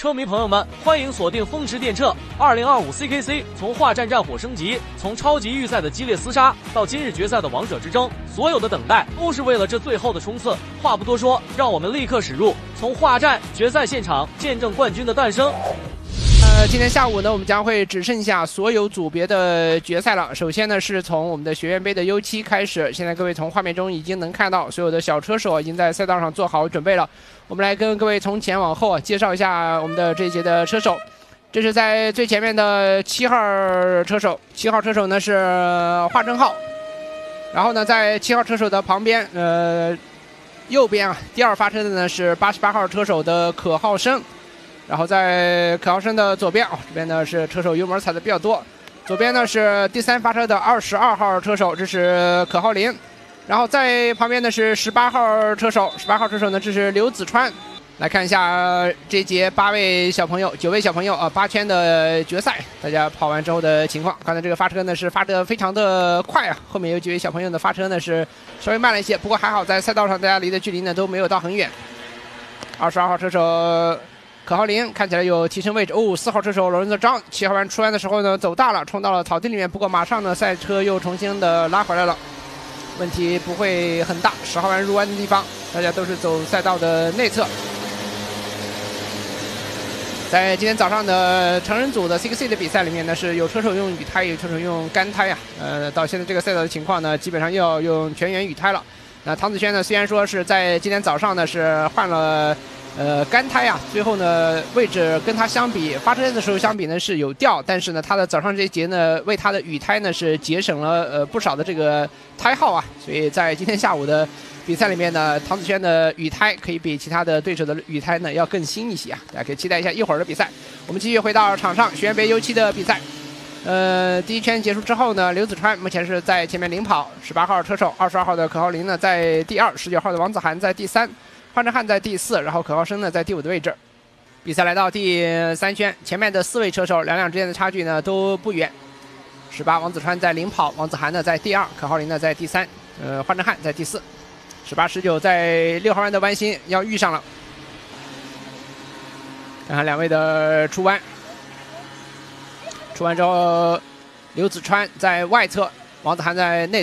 车迷朋友们，欢迎锁定风驰电掣2025 CKC。从化战战火升级，从超级预赛的激烈厮杀，到今日决赛的王者之争，所有的等待都是为了这最后的冲刺。话不多说，让我们立刻驶入从化战决赛现场，见证冠军的诞生。 今天下午呢，我们将会只剩下所有组别的决赛了。首先呢，是从我们的学院杯的 U7 开始。现在各位从画面中已经能看到，所有的小车手已经在赛道上做好准备了。我们来跟各位从前往后介绍一下我们的这一节的车手。这是在最前面的7号车手，7号车手呢是华正浩。然后呢，在7号车手的旁边，右边啊，第二发车的呢是88号车手的可浩生。然后在可浩生的左边这边呢是车手油门踩的比较多。左边呢是第三发车的22号车手，这是可浩林。然后在旁边呢是18号车手，18号车手呢这是刘子川。来看一下这一节9位小朋友8圈的决赛，大家跑完之后的情况。刚才这个发车呢是发得非常的快啊，后面有几位小朋友的发车呢是稍微慢了一些，不过还好在赛道上大家离的距离呢都没有到很远。22号车手可浩林看起来有提升位置4号车手罗仁泽张7号弯出弯的时候呢走大了，冲到了草地里面，不过马上呢赛车又重新的拉回来了，问题不会很大。10号弯入弯的地方大家都是走赛道的内侧。在今天早上的成人组的 CKC 的比赛里面呢，是有车手用雨胎，有车手用干胎啊。到现在这个赛道的情况呢，基本上要用全员雨胎了。那唐子轩呢，虽然说是在今天早上呢是换了干胎啊，最后呢位置跟他相比，发车的时候相比呢是有掉，但是呢他的早上这一节呢为他的雨胎呢是节省了不少的这个胎耗啊，所以在今天下午的比赛里面呢，唐子轩的雨胎可以比其他的对手的雨胎呢要更新一些啊，大家可以期待一下一会儿的比赛。我们继续回到场上，学院杯 U7 的比赛。第一圈结束之后呢，刘子川目前是在前面领跑，18号车手22号的可浩林呢在第2，19号的王子涵在第3，华正汉在第4，然后可浩生呢在第5的位置。比赛来到第3圈，前面的4位车手两辆之间的差距呢都不远。18王子川在领跑，王子涵呢在第2，可浩林呢在第3，华正汉在第4。18、19在6号弯的弯心要遇上了，看看两位的出弯。出弯之后，刘子川在外侧，王子涵在内侧。